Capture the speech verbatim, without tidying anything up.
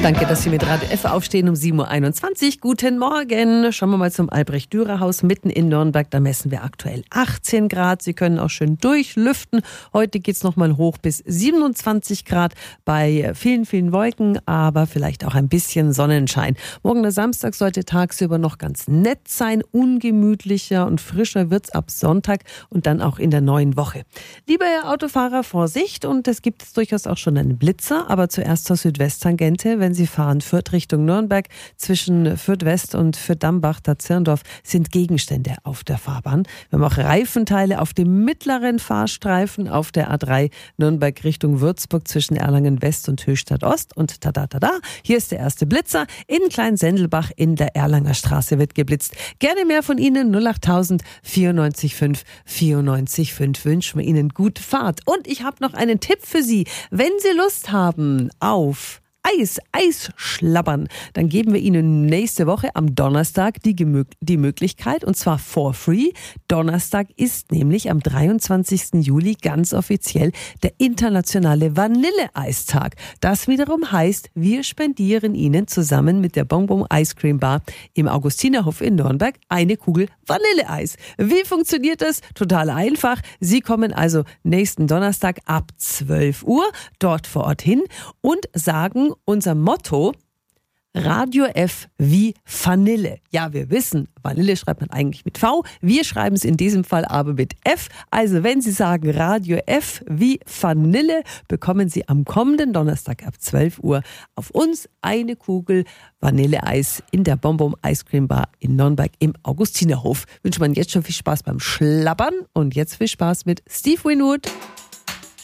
Danke, dass Sie mit Radio F aufstehen um sieben Uhr einundzwanzig. Guten Morgen. Schauen wir mal zum Albrecht-Dürer-Haus mitten in Nürnberg. Da messen wir aktuell achtzehn Grad. Sie können auch schön durchlüften. Heute geht es nochmal hoch bis siebenundzwanzig Grad bei vielen, vielen Wolken, aber vielleicht auch ein bisschen Sonnenschein. Morgen der Samstag sollte tagsüber noch ganz nett sein. Ungemütlicher und frischer wird's ab Sonntag und dann auch in der neuen Woche. Liebe Autofahrer, Vorsicht. Und es gibt jetzt durchaus auch schon einen Blitzer, aber zuerst zur Südwesttangente. Wenn Sie fahren, Fürth Richtung Nürnberg, zwischen Fürth West und Fürth Dambach, da Zirndorf, sind Gegenstände auf der Fahrbahn. Wir haben auch Reifenteile auf dem mittleren Fahrstreifen auf der A drei Nürnberg Richtung Würzburg zwischen Erlangen West und Höchstadt Ost. Und tada, tada, hier ist der erste Blitzer. In Kleinsendelbach in der Erlanger Straße wird geblitzt. Gerne mehr von Ihnen. null achttausend vierundneunzig fünf vierundneunzig fünf wünschen wir Ihnen gute Fahrt. Und ich habe noch einen Tipp für Sie. Wenn Sie Lust haben auf Eis, Eis schlabbern, dann geben wir Ihnen nächste Woche am Donnerstag die, Gemö- die Möglichkeit, und zwar for free. Donnerstag ist nämlich am dreiundzwanzigsten Juli ganz offiziell der internationale Vanilleeistag. Das wiederum heißt, wir spendieren Ihnen zusammen mit der Bonbon Ice Cream Bar im Augustinerhof in Nürnberg eine Kugel Vanilleeis. Wie funktioniert das? Total einfach. Sie kommen also nächsten Donnerstag ab zwölf Uhr dort vor Ort hin und sagen unser Motto: Radio F wie Vanille. Ja, wir wissen, Vanille schreibt man eigentlich mit V. Wir schreiben es in diesem Fall aber mit F. Also wenn Sie sagen Radio F wie Vanille, bekommen Sie am kommenden Donnerstag ab zwölf Uhr auf uns eine Kugel Vanilleeis in der Bonbon Ice Cream Bar in Nürnberg im Augustinerhof. Wünsche man jetzt schon viel Spaß beim Schlabbern und jetzt viel Spaß mit Steve Winwood.